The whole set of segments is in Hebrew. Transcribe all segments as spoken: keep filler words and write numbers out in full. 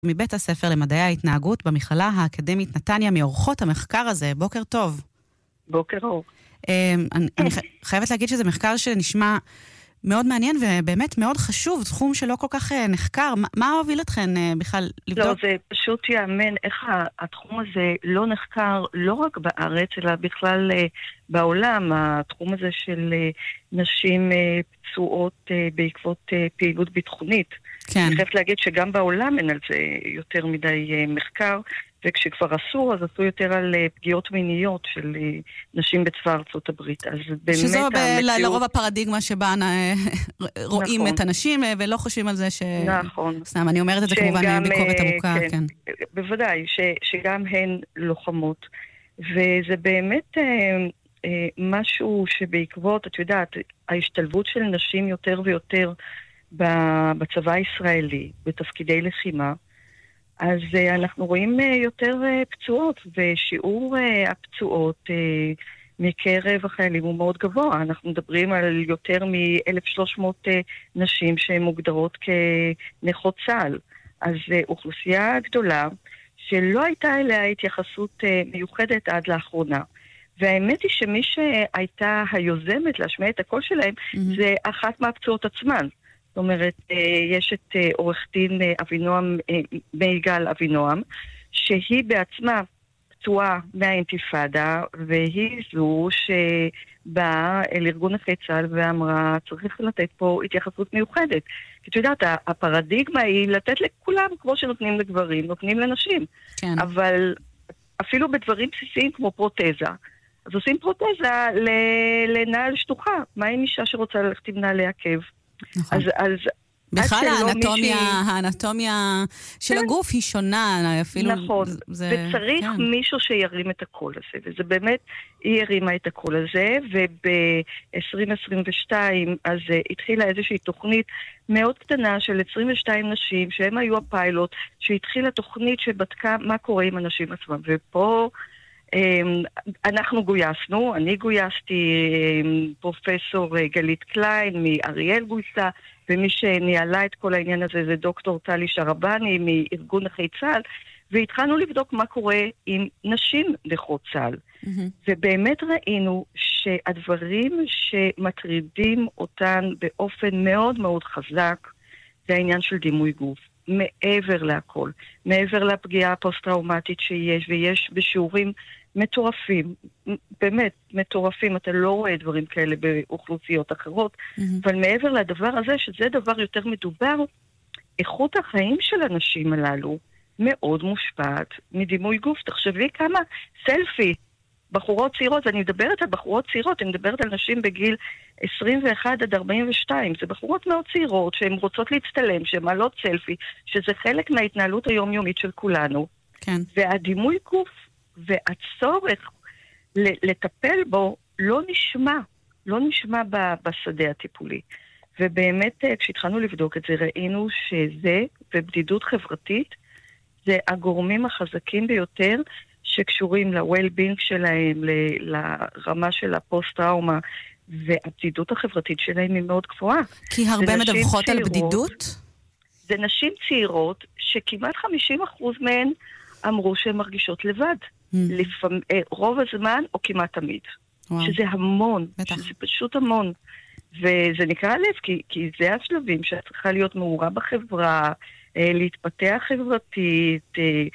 מבית הספר למדעי ההתנהגות במכללה האקדמית נתניה, מאורחות המחקר הזה. בוקר טוב. בוקר אור. אני, אני חייבת להגיד שזה מחקר שנשמע מאוד מעניין ובאמת מאוד חשוב, תחום שלא כל כך נחקר. מה, מה הוביל אתכן בכלל לבדוק? לא, זה פשוט יאמן איך התחום הזה לא נחקר לא רק בארץ, אלא בכלל בעולם. התחום הזה של נשים פצועות בעקבות פעילות ביטחונית. כן. אני חייבת להגיד שגם בעולם אין על זה יותר מדי מחקר, וכשכבר עשו, אז עשו יותר על פגיעות מיניות של נשים בצבא ארצות הברית. אז באמת שזו המציאות... לרוב הפרדיגמה שבה רואים נכון. את הנשים, ולא חושבים על זה ש... נכון. סתם, אני אומרת את זה כמובן גם, ביקורת עמוקה, כן. כן. בוודאי, ש, שגם הן לוחמות. וזה באמת אה, אה, משהו שבעקבות, את יודעת, ההשתלבות של נשים יותר ויותר בצבא הישראלי, בתפקידי לחימה, אז uh, אנחנו רואים uh, יותר uh, פצועות, ושיעור uh, הפצועות uh, מקרב החיילים הוא מאוד גבוה. אנחנו מדברים על יותר מ-אלף ושלוש מאות uh, נשים שהן מוגדרות כנכות צה"ל. אז uh, אוכלוסייה גדולה שלא הייתה אליה התייחסות uh, מיוחדת עד לאחרונה. והאמת היא שמי שהייתה היוזמת להשמיע את הקול שלהם, mm-hmm. זה אחת מהפצועות עצמן. זאת אומרת, יש את עורך דין אבינועם, מיגל אבינועם, שהיא בעצמה פצועה מהאינתיפאדה, והיא זו שבאה אל ארגון נכי צה"ל ואמרה, צריך לתת פה התייחסות מיוחדת. כי את יודעת, הפרדיגמה היא לתת לכולם כמו שנותנים לגברים, נותנים לנשים. כן. אבל אפילו בדברים בסיסיים כמו פרוטזה, אז עושים פרוטזה לנעל שטוחה. מה עם אישה שרוצה ללכת עם נעלי עקב? נכון. אז, אז בכלל האנטומיה, מישהי... האנטומיה של כן. הגוף היא שונה, אפילו... נכון, זה... וצריך כן. מישהו שירים את הקול הזה, וזה באמת, היא הרימה את הקול הזה, וב-עשרים עשרים ושתיים אז uh, התחילה איזושהי תוכנית מאוד קטנה של עשרים ושתיים נשים, שהם היו הפיילוט, שהתחילה תוכנית שבדקה מה קורה עם אנשים עצמם, ופה... אנחנו גויסנו, אני גויסתי, פרופסור גלית קליין מאריאל גויסה, ומי שניהלה את כל העניין הזה זה דוקטור טלי שרבני מארגון נכי צה"ל, והתחלנו לבדוק מה קורה עם נשים נכות צה"ל. Mm-hmm. ובאמת ראינו שהדברים שמטרידים אותן באופן מאוד מאוד חזק, זה העניין של דימוי גוף. מעבר להכל, מעבר לפגיעה הפוסט-טראומטית שיש, ויש בשיעורים מטורפים, באמת מטורפים, אתה לא רואה דברים כאלה באוכלוסיות אחרות, mm-hmm. אבל מעבר לדבר הזה, שזה דבר יותר מדובר, איכות החיים של הנשים הללו מאוד מושפעת מדימוי גוף. תחשבי כמה סלפי, בחורות צעירות, ואני מדברת על בחורות צעירות, אני מדברת על נשים בגיל עשרים ואחת עד ארבעים ושתיים, זה בחורות מאוד צעירות שהן רוצות להצטלם, שהן מעלות סלפי, שזה חלק מההתנהלות היומיומית של כולנו. כן. והדימוי גוף והצורך לטפל בו לא נשמע, לא נשמע בשדה הטיפולי. ובאמת כשהתחלנו לבדוק את זה, ראינו שזה, ובדידות חברתית, זה הגורמים החזקים ביותר, שקשורים ל-well-being שלהם, לרמה של הפוסט-טראומה, והבדידות החברתית שלהם היא מאוד גבוהה. כי הרבה מדווחות על בדידות? זה נשים צעירות, שכמעט חמישים אחוז מהן אמרו שהן מרגישות לבד. Mm. לפעמים, רוב הזמן או כמעט תמיד. וואו. שזה המון, בטח. שזה פשוט המון. וזה נקרא לב, כי, כי זה השלבים שאת צריכה להיות מעורה בחברה, להתפתח חברתית,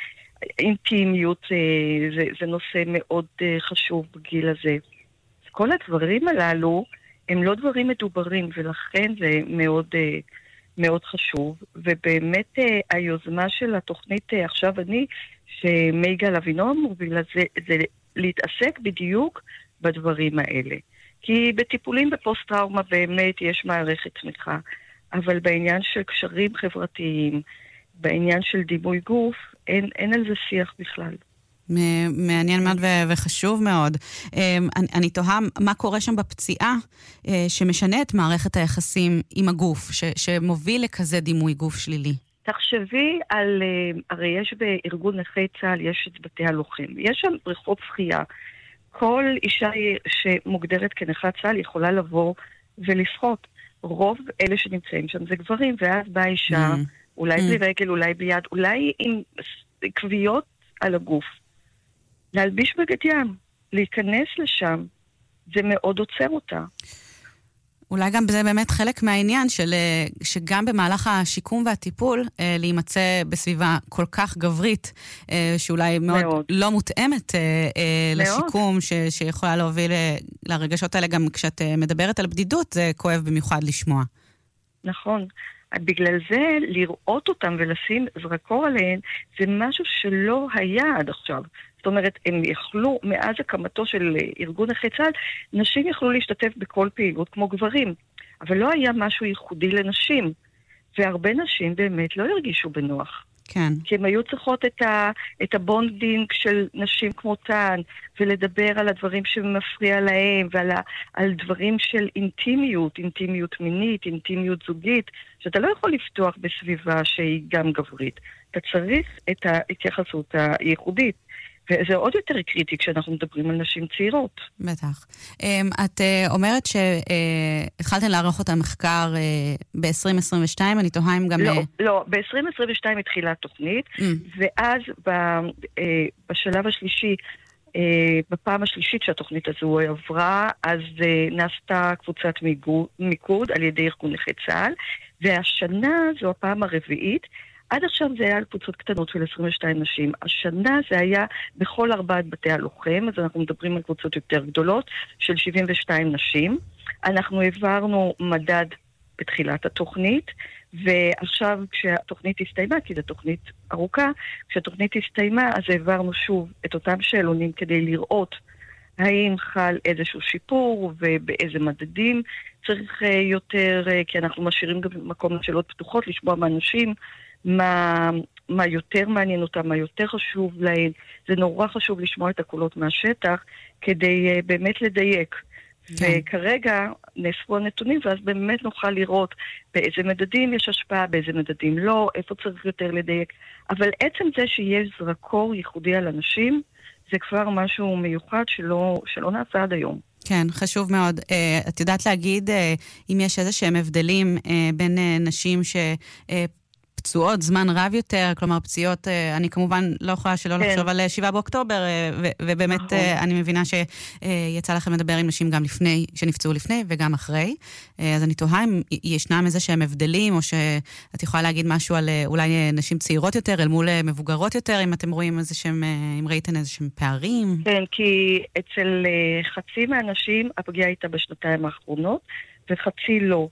אינטימיות, זה, זה נושא מאוד חשוב בגיל הזה. כל הדברים הללו הם לא דברים מדוברים, ולכן זה מאוד, מאוד חשוב. ובאמת היוזמה של התוכנית עכשיו אני, שמיגל אבינועם מובילה, זה, זה להתעסק בדיוק בדברים האלה. כי בטיפולים בפוסט-טראומה באמת יש מערכת תמיכה, אבל בעניין של קשרים חברתיים, בעניין של דימוי גוף, אין, אין על זה שיח בכלל. מעניין מאוד וחשוב מאוד. אני, אני תוהה מה קורה שם בפציעה שמשנה את מערכת היחסים עם הגוף, ש, שמוביל לכזה דימוי גוף שלילי. תחשבי על, הרי יש בארגון נכי צה"ל, יש את בתי הלוחם, יש שם בריכות שחייה. כל אישה שמוגדרת כנכת צה"ל יכולה לבוא ולשחות. רוב אלה שנמצאים שם זה גברים, ואז באה אישה אולי בלי רגל, אולי בלי יד, אולי עם כוויות על הגוף. להלביש בגד ים, להיכנס לשם, זה מאוד עוצר אותה. אולי גם זה באמת חלק מהעניין של, שגם במהלך השיקום והטיפול, להימצא בסביבה כל כך גברית, שאולי מאוד, מאוד. לא מותאמת מאוד. לשיקום, ש, שיכולה להוביל לרגשות האלה, גם כשאת מדברת על בדידות, זה כואב במיוחד לשמוע. נכון. בגלל זה, לראות אותם ולשים זרקור עליהן, זה משהו שלא היה עד עכשיו. זאת אומרת, הם יכלו, מאז הקמתו של ארגון נכי צה"ל, נשים יכלו להשתתף בכל פעילות כמו גברים, אבל לא היה משהו ייחודי לנשים, והרבה נשים באמת לא הרגישו בנוח. כן. כי הם היו צריכות את, ה, את הבונדינג של נשים כמותן, ולדבר על הדברים שמפריע להם, ועל ה, על דברים של אינטימיות, אינטימיות מינית, אינטימיות זוגית, שאתה לא יכול לפתוח בסביבה שהיא גם גברית. אתה צריך את ההתייחסות הייחודית. וזה עוד יותר קריטי כשאנחנו מדברים על נשים צעירות. בטח. את אומרת שהתחלתם לערוך את המחקר ב-עשרים עשרים ושתיים, אני תוהה אם גם... לא, לא, ב-עשרים עשרים ושתיים התחילה התוכנית, ואז בשלב השלישי, בפעם השלישית שהתוכנית הזו עברה, אז נעשתה קבוצת מיקוד על ידי ארגון נכי צה"ל, והשנה זו הפעם הרביעית, עד עכשיו זה היה על קבוצות קטנות של עשרים ושתיים נשים. השנה זה היה בכל ארבעת בתי הלוחם, אז אנחנו מדברים על קבוצות יותר גדולות של שבעים ושתיים נשים. אנחנו העברנו מדד בתחילת התוכנית, ועכשיו כשהתוכנית הסתיימה, כי זו תוכנית ארוכה, כשהתוכנית הסתיימה אז העברנו שוב את אותם שאלונים כדי לראות האם חל איזשהו שיפור ובאיזה מדדים צריך יותר, כי אנחנו משאירים גם מקום לשאלות פתוחות, לשמוע מהנשים, מה, מה יותר מעניין אותם, מה יותר חשוב להם. זה נורא חשוב לשמוע את הקולות מהשטח, כדי uh, באמת לדייק. כן. וכרגע נאספו הנתונים, ואז באמת נוכל לראות באיזה מדדים יש השפעה, באיזה מדדים לא, איפה צריך יותר לדייק. אבל עצם זה שיש זרקור ייחודי על אנשים, זה כבר משהו מיוחד שלא, שלא נעשה עד היום. כן, חשוב מאוד. Uh, את יודעת להגיד uh, אם יש איזה שהם הבדלים uh, בין uh, נשים ש... Uh, פצועות זמן רב יותר, כלומר פציעות, אני כמובן לא יכולה שלא כן. לחשוב על שבעה באוקטובר, ו- ובאמת נכון. אני מבינה שיצא לכם לדבר עם נשים גם לפני, שנפצעו לפני וגם אחרי. אז אני תוהה אם ישנם איזה שהם הבדלים, או שאת יכולה להגיד משהו על אולי נשים צעירות יותר, אל מול מבוגרות יותר, אם אתם רואים איזה שהם, אם ראיתן איזה שהם פערים. כן, כי אצל חצי מהנשים הפגיעה הייתה בשנתיים האחרונות, וחצי לא.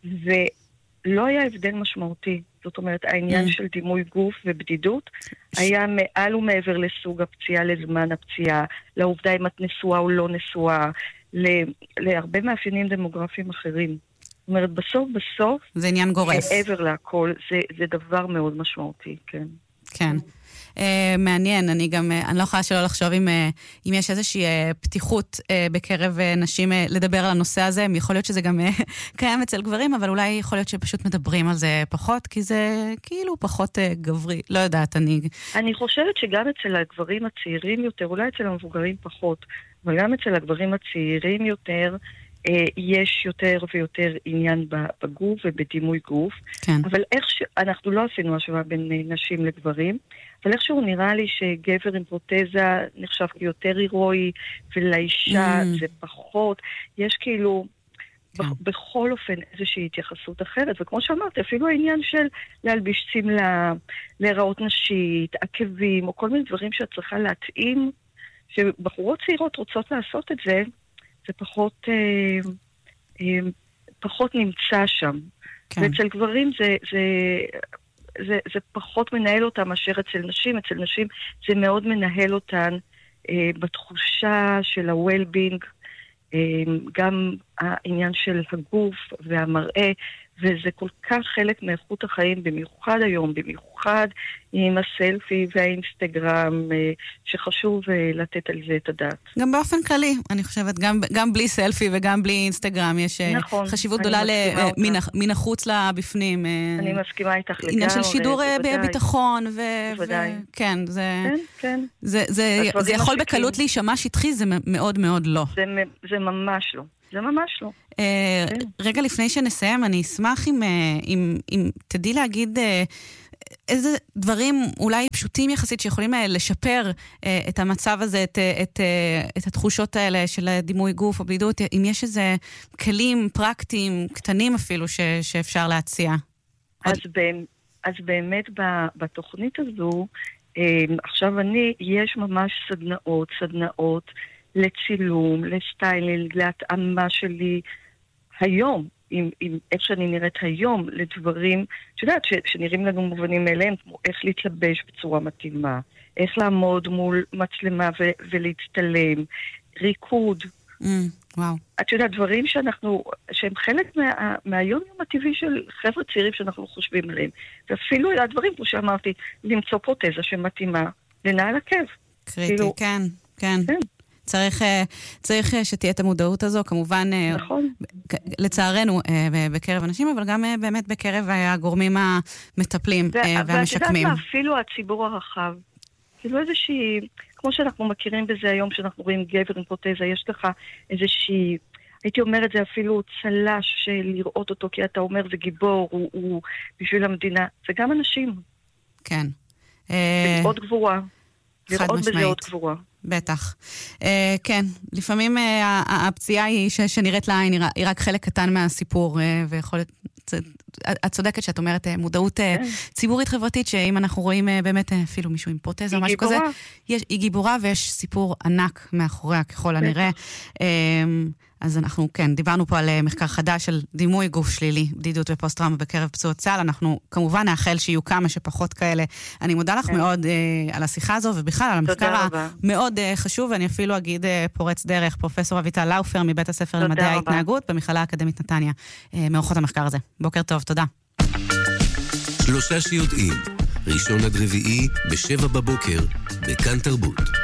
ולא היה הבדל משמעותי. זאת אומרת, העניין mm. של דימוי גוף ובדידות היה מעל ומעבר לסוג הפציעה, לזמן הפציעה, לעובדה אם את נשואה או לא נשואה, להרבה מאפיינים דמוגרפיים אחרים. זאת אומרת, בסוף בסוף, זה עניין גורף. מעבר להכל, זה, זה דבר מאוד משמעותי, כן. כן. Uh, מעניין, אני גם, uh, אני לא יכולה שלא לחשוב אם, uh, אם יש איזושהי uh, פתיחות uh, בקרב uh, נשים uh, לדבר על הנושא הזה, יכול להיות שזה גם uh, קיים אצל גברים, אבל אולי יכול להיות שפשוט מדברים על זה פחות, כי זה כאילו פחות uh, גברי, לא יודעת, אני... אני חושבת שגם אצל הגברים הצעירים יותר, אולי אצל המבוגרים פחות, אבל גם אצל הגברים הצעירים יותר, uh, יש יותר ויותר עניין בגוף ובדימוי גוף, כן. אבל איך ש... אנחנו לא עשינו השוואה בין נשים לגברים, אבל איכשהו נראה לי שגבר עם פרוטזה נחשב כיותר הירואי, ולאישה mm. זה פחות. יש כאילו, כן. בכל אופן איזושהי התייחסות אחרת, וכמו שאמרתי, אפילו העניין של להלביש צמלה, להיראות נשית, עקבים, או כל מיני דברים שאת צריכה להתאים, שבחורות צעירות רוצות לעשות את זה, זה פחות, אה, אה, פחות נמצא שם. כן. ואצל גברים זה... זה זה, זה פחות מנהל אותם מאשר אצל נשים. אצל נשים זה מאוד מנהל אותן אה, בתחושה של ה-well-being, אה, גם העניין של הגוף והמראה, וזה כל כך חלק מאיכות החיים, במיוחד היום, במיוחד עם הסלפי והאינסטגרם, שחשוב לתת על זה את הדעת. גם באופן כללי, אני חושבת, גם, גם בלי סלפי וגם בלי אינסטגרם, יש נכון, חשיבות גדולה מן החוץ לבפנים. אני מסכימה איתך לגמרי. עניין של שידור בביטחון, ו... בוודאי. כן, זה... כן, כן. זה, זה, זה יכול בקלות להישמע שטחי, זה מאוד מאוד לא. זה, זה ממש לא. זה ממש לא. רגע לפני שנסיים, אני אשמח אם תדעי להגיד איזה דברים אולי פשוטים יחסית שיכולים לשפר את המצב הזה, את התחושות האלה של דימוי גוף או בדידות, אם יש איזה כלים פרקטיים, קטנים אפילו, שאפשר להציע. אז באמת בתוכנית הזו, עכשיו אני, יש ממש סדנאות, סדנאות לצילום, לסטיילינג, להתאמה שלי היום, עם, עם איך שאני נראית היום, לדברים, שדעת, ש, שנראים לנו מובנים אליהם, כמו איך להתלבש בצורה מתאימה, איך לעמוד מול מצלמה ו, ולהצטלם, ריקוד. Mm, וואו. את יודעת, דברים שאנחנו, שהם חלק מה, מהיום יום הטבעי של חבר'ה צעירים שאנחנו חושבים עליהם. ואפילו הדברים, כמו שאמרתי, למצוא פרוטזה שמתאימה לנעל עקב. קריטי, כאילו, כן, כן. כן. צריך, צריך שתהיה את המודעות הזו, כמובן, נכון. לצערנו, בקרב אנשים, אבל גם באמת בקרב הגורמים המטפלים והמשקמים. ואת יודעת מה, אפילו הציבור הרחב, כאילו איזושהי, כמו שאנחנו מכירים בזה היום, שאנחנו רואים גבר עם פרוטזה, יש לך איזושהי, הייתי אומרת זה אפילו צלש של לראות אותו, כי אתה אומר זה גיבור, הוא, הוא בשביל המדינה, זה גם אנשים. כן. עוד גבורה. לראות בזה עוד גבורה. בטח. Uh, כן, לפעמים uh, הפציעה היא ש- שנראית לעין, היא רק חלק קטן מהסיפור, uh, ויכולת, את צודקת שאת אומרת uh, מודעות uh, ציבורית חברתית, שאם אנחנו רואים uh, באמת uh, אפילו מישהו עם פרוטזה או משהו כזה, יש, היא גיבורה ויש סיפור ענק מאחוריה ככל הנראה. Uh, אז אנחנו, כן, דיברנו פה על מחקר חדש של דימוי גוף שלילי, בדידות ופוסט-טראומה בקרב פצועות צה"ל. אנחנו כמובן נאחל שיהיו כמה שפחות כאלה. אני מודה לך מאוד אה, על השיחה הזו, ובכלל על המחקר המאוד אה, חשוב, ואני אפילו אגיד אה, פורץ דרך, פרופסור אביטל לאופר מבית הספר למדעי ההתנהגות, במכללה האקדמית נתניה, אה, מעורכות המחקר הזה. בוקר טוב, תודה. שלושה שיודעים, ראשון עד רביעי, בשבע בבוקר, בכאן תרבות.